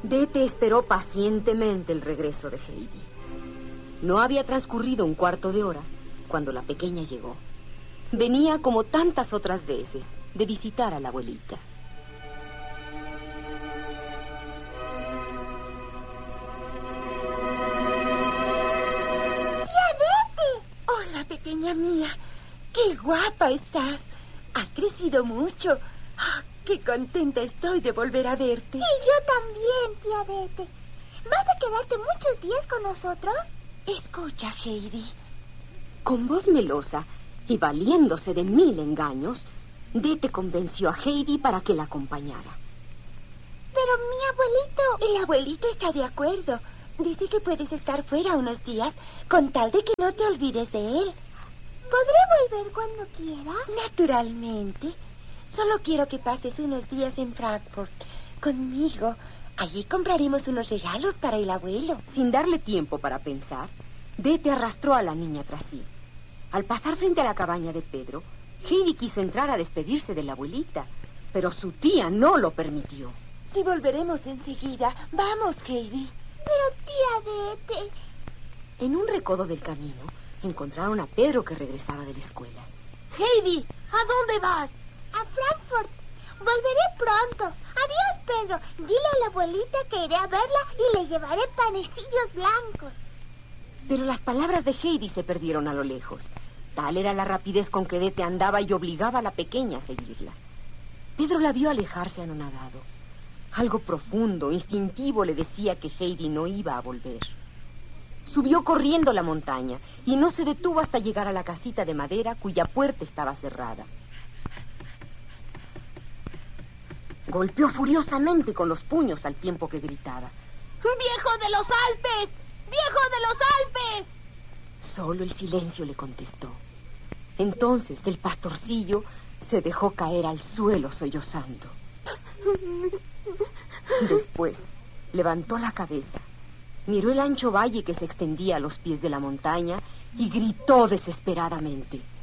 Dete esperó pacientemente el regreso de Heidi. No había transcurrido un cuarto de hora cuando la pequeña llegó. Venía, como tantas otras veces, de visitar a la abuelita. ¡Tía Dete! Hola, pequeña mía. ¡Qué guapa estás! Has crecido mucho. ¡Ah, qué contenta estoy de volver a verte! Y yo también, tía Dete. ¿Vas a quedarte muchos días con nosotros? Escucha, Heidi. Con voz melosa y valiéndose de 1000 engaños, Dete convenció a Heidi para que la acompañara. Pero mi abuelito... El abuelito está de acuerdo. Dice que puedes estar fuera unos días con tal de que no te olvides de él. ¿Podré volver cuando quiera? Naturalmente. Solo quiero que pases unos días en Frankfurt conmigo. Allí compraremos unos regalos para el abuelo. Sin darle tiempo para pensar, Dete arrastró a la niña tras sí. Al pasar frente a la cabaña de Pedro, Heidi quiso entrar a despedirse de la abuelita, pero su tía no lo permitió. Si volveremos enseguida. Vamos, Heidi. Pero tía Dete... En un recodo del camino, encontraron a Pedro que regresaba de la escuela. Heidi, ¿a dónde vas? A Frankfurt. Volveré pronto. Adiós, Pedro. Dile a la abuelita que iré a verla y le llevaré panecillos blancos. Pero las palabras de Heidi se perdieron a lo lejos. Tal era la rapidez con que Dete andaba y obligaba a la pequeña a seguirla. Pedro la vio alejarse anonadado. Algo profundo, instintivo, le decía que Heidi no iba a volver. Subió corriendo la montaña y no se detuvo hasta llegar a la casita de madera cuya puerta estaba cerrada. Golpeó furiosamente con los puños al tiempo que gritaba: ¡Viejo de los Alpes! ¡Viejo de los Alpes! Solo el silencio le contestó. Entonces el pastorcillo se dejó caer al suelo sollozando. Después levantó la cabeza, miró el ancho valle que se extendía a los pies de la montaña y gritó desesperadamente: